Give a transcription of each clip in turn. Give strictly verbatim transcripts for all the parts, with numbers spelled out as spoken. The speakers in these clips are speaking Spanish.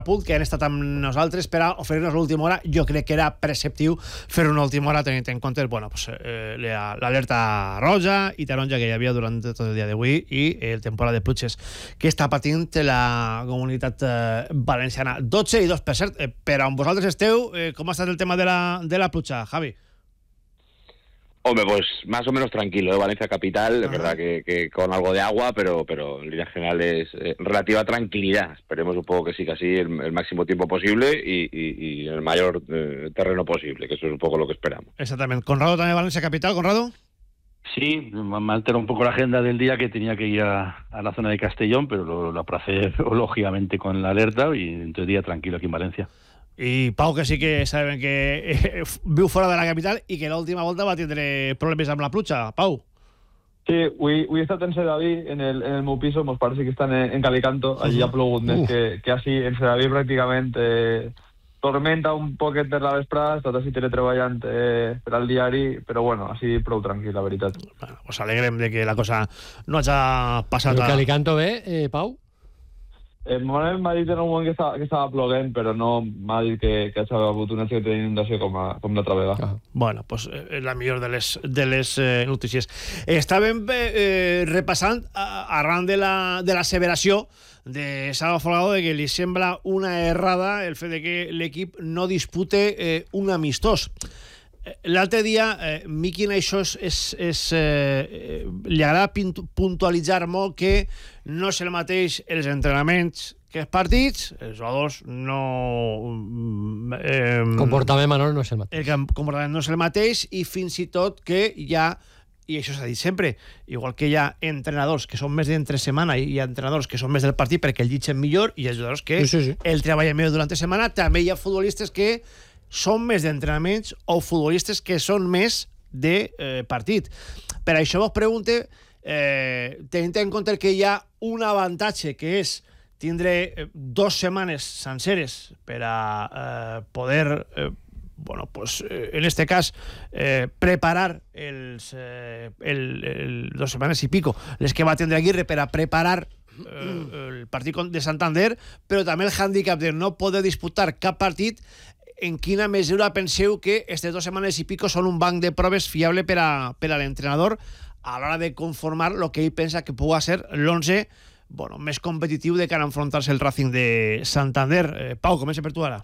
punt que han estat amb nosaltres per a oferir-nos l'última hora. Jo crec que era preceptiu fer una última hora tenint en compte bueno, pues, eh, l'alerta roja i taronja que hi havia durant tot el dia d'avui i el temporal de pluges que està patint la comunitat eh, valenciana. dotze i dos, per cert, eh, per on vosaltres esteu, eh, com ha estat el tema de la, de la pluja, Javi? Hombre, pues más o menos tranquilo, ¿eh? Valencia capital, es uh-huh. verdad que, que con algo de agua, pero pero en líneas generales eh, relativa tranquilidad. Esperemos un poco que sí, que así el, el máximo tiempo posible y, y, y el mayor eh, terreno posible, que eso es un poco lo que esperamos. Exactamente. ¿Conrado también Valencia capital, Conrado? Sí, me altera un poco la agenda del día, que tenía que ir a, a la zona de Castellón, pero lo, lo aplacé lógicamente con la alerta y entonces día tranquilo aquí en Valencia. I Pau, que sí que saben que eh, viu fora de la capital i que l'última volta va tindre problemes amb la pluja. Pau. Sí, avui, avui he estat en Sedaví, en el, en el meu piso, mos pare sí que estan en, en Calicanto, allí uh-huh. ha plogut més uh. que, que així, en Sedaví pràcticament eh, tormenta un poquet per la vesprada, he estat així teletreballant eh, per al diari, però bueno, així prou tranquil, la veritat. Bueno, pues alegrem de que la cosa no hagi passat. El Calicanto bé, eh, Pau? Eh, Manuel m'ha dit en un moment que estava, que estava ploguent, però no m'ha dit que, que ha hagut una certa inundació com, a, com l'altra vegada. Ah. Bueno, pues eh, la millor de les, de les eh, notícies. Estàvem eh, repassant a, arran de la, de l'asseveració de Salva Folgado de que li sembla una errada el fet de que l'equip no dispute eh, un amistós. L'altre dia, eh, Miqui en això és, és, és, eh, li agrada puntualitzar molt que no és el mateix els entrenaments que els partits, els jugadors no... Eh, comportament, Manol, no és el mateix. El comportament no és el mateix i fins i tot que hi ha, i això s'ha dit sempre, igual que hi ha entrenadors que són més d'entre setmana i hi ha entrenadors que són més del partit perquè el llitgen millor i hi ha jugadors que sí, sí, sí. el treballen millor durant la setmana, també hi ha futbolistes que són més d'entrenaments o futbolistes que són més de eh, partit. Per això vos pregunte, eh, tenint en compte que hi ha un avantatge que és tindre eh, dos setmanes senceres per a eh, poder, eh, bueno, pues, eh, en este cas, eh, preparar els, eh, el, el, dos setmanes i pico, les que va tindre Aguirre per a preparar eh, el partit de Santander, però també el hàndicap de no poder disputar cap partit. En quina mesura penseu que aquestes dues setmanes i pico són un banc de proves fiable per a, per a l'entrenador a l'hora de conformar el que ell pensa que pugui ser l'onze bueno, més competitiu de cara a enfrontar-se el Racing de Santander? Eh, Pau, comença per tu ara.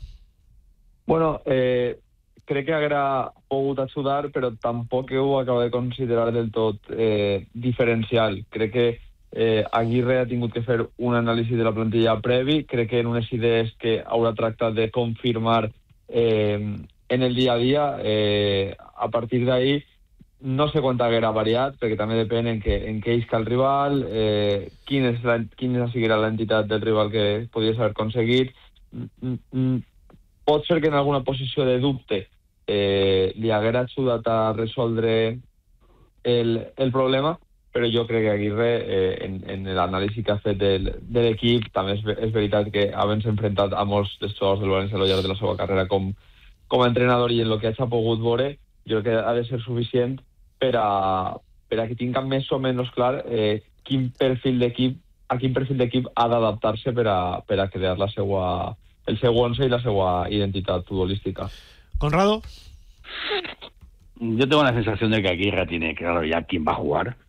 Bueno, eh, crec que haguera pogut ajudar, però tampoc ho acabo de considerar del tot eh, diferencial. Crec que eh, Aguirre ha tingut que fer un anàlisi de la plantilla previ, crec que en unes idees que haurà tractat de confirmar Eh, en el dia a dia, eh, a partir d'ahí no sé quant haguera variat, perquè també depèn en què, en què isca el rival, eh, quin és la, quina seguirà l'entitat del rival que podries haver aconseguit. Mm, mm, pot ser que en alguna posició de dubte eh, li haguera ajudat a resoldre el, el problema, però jo crec que Aguirre, eh, en, en l'anàlisi que ha fet del, de l'equip, també és, és veritat que havent-se enfrontat a molts dels jugadors del València a lo llarg de la seva carrera com, com a entrenador i en el que ha pogut veure, jo crec que ha de ser suficient per a, per a que tinguin més o menys clar eh, quin perfil d'equip, a quin perfil d'equip ha d'adaptar-se per a, per a crear la seva, el seu once i la seva identitat futbolística. Conrado? Yo tengo la sensación de que Aguirre tiene claro ya quién va a jugar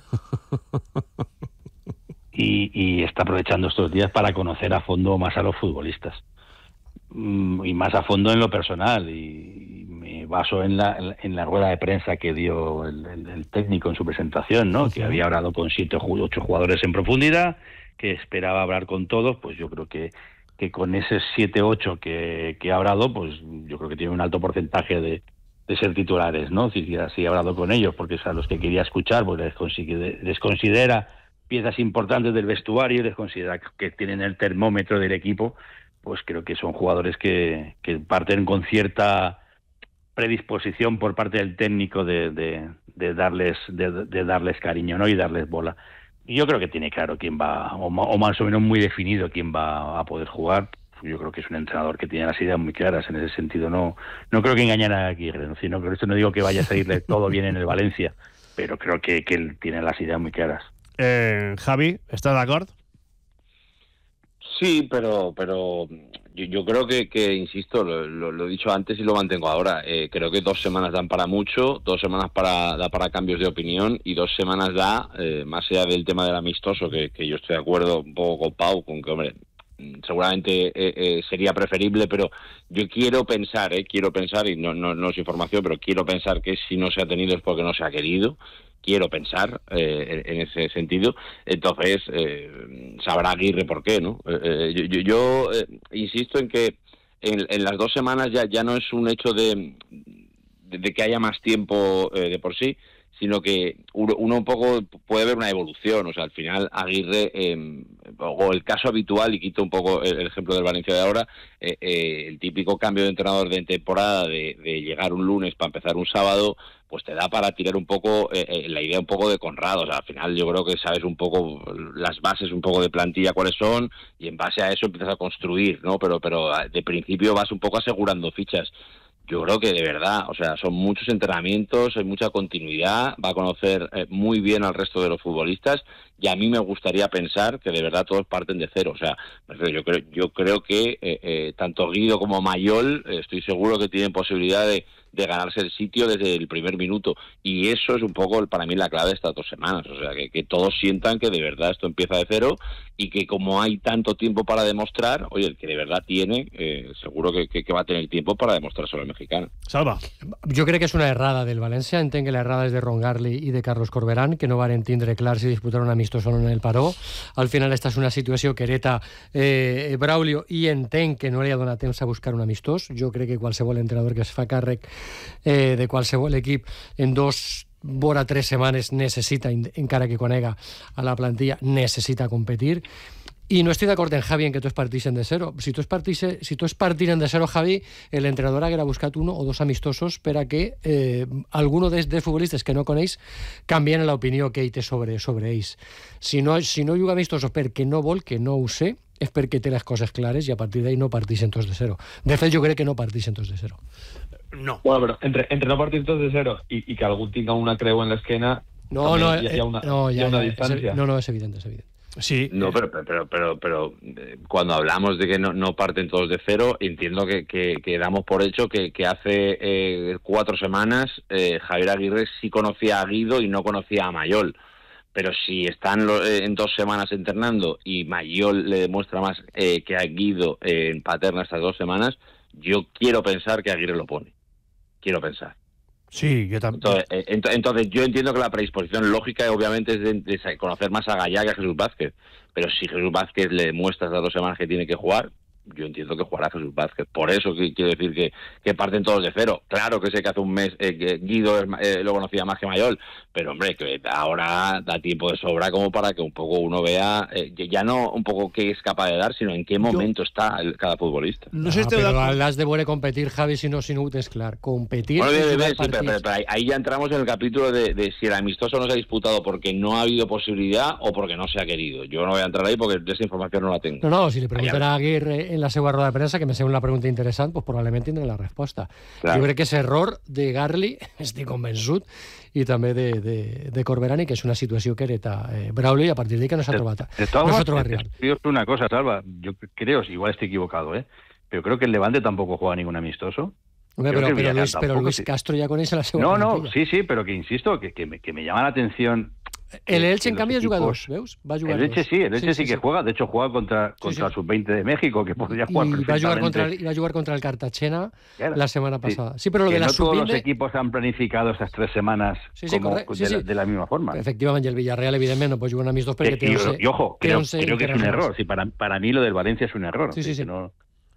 y, y está aprovechando estos días para conocer a fondo más a los futbolistas y más a fondo en lo personal, y me baso en la, en la rueda de prensa que dio el, el, el técnico en su presentación, ¿no? Que había hablado con siete o ocho jugadores en profundidad, que esperaba hablar con todos. Pues yo creo que, que con esos siete ocho que, que ha hablado, pues yo creo que tiene un alto porcentaje de de ser titulares, ¿no? Si, si ha hablado con ellos, porque es a los que quería escuchar, pues les considera, les considera piezas importantes del vestuario, les considera que tienen el termómetro del equipo, pues creo que son jugadores que, que parten con cierta predisposición por parte del técnico de, de, de darles de, de darles cariño, ¿no? Y darles bola. Y yo creo que tiene claro quién va, o, o más o menos muy definido quién va a poder jugar. Yo creo que es un entrenador que tiene las ideas muy claras en ese sentido. No no creo que engañen a Aguirre, ¿no? Sino, con esto no digo que vaya a salirle todo bien en el Valencia, pero creo que, que él tiene las ideas muy claras. Eh, Javi, ¿estás de acuerdo? Sí, pero pero yo, yo creo que, que insisto, lo, lo, lo he dicho antes y lo mantengo ahora. Eh, creo que dos semanas dan para mucho, dos semanas para da para cambios de opinión y dos semanas da, eh, más allá del tema del amistoso, que, que yo estoy de acuerdo un poco con Pau, con que, hombre, seguramente eh, eh, sería preferible, pero yo quiero pensar, eh, quiero pensar, y no, no, no es información, pero quiero pensar que si no se ha tenido es porque no se ha querido. Quiero pensar eh, en ese sentido. Entonces eh, sabrá Aguirre por qué, ¿no? Eh, yo yo eh, insisto en que en, en las dos semanas ya ya no es un hecho de, de, de que haya más tiempo eh, de por sí, sino que uno, uno un poco puede ver una evolución. O sea, al final Aguirre, eh, o el caso habitual, y quito un poco el, el ejemplo del Valencia de ahora, eh, eh, el típico cambio de entrenador de temporada, de, de llegar un lunes para empezar un sábado, pues te da para tirar un poco eh, eh, la idea un poco de Conrado. O sea, al final yo creo que sabes un poco las bases un poco de plantilla cuáles son, y en base a eso empiezas a construir, ¿no? Pero, pero de principio vas un poco asegurando fichas. Yo creo que de verdad, o sea, son muchos entrenamientos, hay mucha continuidad, va a conocer eh, muy bien al resto de los futbolistas, y a mí me gustaría pensar que de verdad todos parten de cero. O sea, yo creo, yo creo que eh, eh, tanto Guido como Mayol, eh, estoy seguro que tienen posibilidad de, de ganarse el sitio desde el primer minuto, y eso es un poco para mí la clave de estas dos semanas. O sea, que, que todos sientan que de verdad esto empieza de cero, y que como hay tanto tiempo para demostrar, oye, el que de verdad tiene, eh, seguro que, que, que va a tener tiempo para demostrárselo al mexicano. Salva. Jo crec que és una errada del València, entenc que la errada és de Ron Garli i de Carlos Corberán, que no varen tindre clar si disputar un amistoso o no en el Paró. Al final esta és una situació que hereta eh, Braulio, i entenc que no li ha donat temps a buscar un amistós. Jo crec que qualsevol entrenador que es fa càrrec eh, de qualsevol equip en dos vora tres setmanes necessita, encara que conega a la plantilla, necessita competir. Y no estoy de acuerdo en Javi en que tots partixen de cero. Si tots partixen, si tots partiren de cero, Javi, l'entrenador haguera buscat uno o dos amistosos per a que eh, alguno dels de futbolistes que no coneix canvien l'opinió que ell té sobre, sobre ells. Si no, si no juga amistosos perquè no vol, que no ho sé, és perquè té les coses clares, i a partir d'ahí no partixen tots de cero. De fet, jo crec que no partixen tots de cero. No. Bueno, pero entre, entre no partir tots de cero y, y que algún tenga una creu en l'esquena, no, no, hi ha, hi ha una, no, hi ha ja, una ja, distancia. És, no, no, és evident, és evident. Sí. No, pero pero pero pero eh, cuando hablamos de que no, no parten todos de cero, entiendo que, que, que damos por hecho que, que hace eh, cuatro semanas eh, Javier Aguirre sí conocía a Guido y no conocía a Mayol. Pero si están lo, eh, en dos semanas entrenando y Mayol le demuestra más eh, que a Guido eh, en Paterna estas dos semanas, yo quiero pensar que Aguirre lo pone. Quiero pensar. Sí, yo también. Entonces, eh, ent entonces, yo entiendo que la predisposición lógica obviamente es de, de conocer más a Gallá que a Jesús Vázquez. Pero si Jesús Vázquez le demuestra estas dos semanas que tiene que jugar, yo entiendo que jugará Jesús Vázquez. Por eso que, quiero decir que, que parten todos de cero. Claro que sé que hace un mes eh, que Guido eh, lo conocía más que Mayol, pero hombre, que ahora da tiempo de sobra como para que un poco uno vea, eh, ya no un poco qué es capaz de dar, sino en qué momento yo, está el, cada futbolista. No sé, ah, si pero has de veure competir, Javi, si no, si no ho tens clar. Competir... Bueno, bé, bé, sí, pero, pero, pero ahí ya entramos en el capítulo de, de si el amistoso no se ha disputado porque no ha habido posibilidad o porque no se ha querido. Yo no voy a entrar ahí porque esa información no la tengo. No, no, si li pregunten a Aguirre en la seva roda de premsa, que me sembla una pregunta interessant, pues probablement tindré la resposta. Claro. Jo crec que és error de Garli, estic convençut, i també de, de, de Corberán, que és una situació que hereta eh, Braulio, i a partir d'ahí que no s'ha trobat, no s'ha trobat rival. Yo una cosa, Salva, yo creo, igual estoy equivocado, ¿eh? pero creo que el Levante tampoco juega ningún amistoso. Hombre, pero, pero, Luis, pero Luis Castro ya con eso la segunda. No, no, plantilla. sí, sí, pero que insisto, que, que, me, que me llama la atención. El Elche, en cambio, juga dos, ¿veus? Va a jugar el Elche dos. sí, el Elche sí, sí, sí que sí. juega. De hecho, juega contra, contra sí, sí. sub veinte de México, que podría jugar y perfectamente. Va a jugar contra el, y va a jugar contra el Cartagena claro. la semana pasada. Sí, pero lo que de la no sub veinte... todos los equipos han planificado estas tres semanas sí, sí, como sí, de, sí. La, de la misma forma. Efectivamente, el Villarreal, evidentemente, no puede jugar a mis dos porque y, y, y ojo, creo, creo que es un error. Sí, para, para mí lo del Valencia es un error. Sí, sí, sí. No...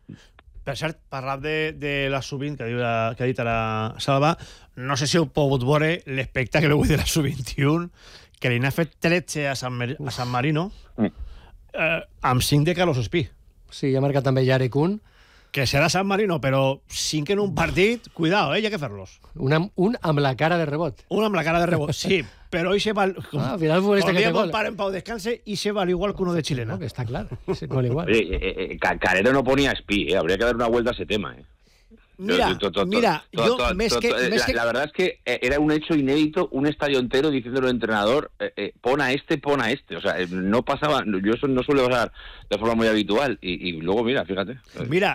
Per cert, parlant de, de la sub vint, que, diu la, que ha dit ara Salva, no sé si heu pogut veure l'espectacle avui de la sub vint-i-un, que li n'ha fet tretze a San, Mer a San Marino, mm. eh, amb cinc de Carlos Espí. Sí, ha marcat també Yarek un. Que serà San Marino, però cinc en un partit, cuidado, eh, hi ha que fer-los. Un, un amb la cara de rebot. Un amb la cara de rebot, sí, però ell se val... Ah, al final futbolista que té gol. Para en Pau descanse y se vale igual que uno de chilena. No, que está claro, se gol igual. Oye, eh, eh, Carero no ponía Espí, eh, habría que dar una vuelta a ese tema, eh. Mira, to, to, to, mira, to, yo to, mes to, que, to, mes la, que... la verdad es que era un hecho inédito, un estadio entero diciéndole al entrenador, eh, eh, pon a este, pon a este. O sea, no pasaba, yo eso no suele pasar de forma muy habitual. Y, y luego, mira, fíjate. Mira,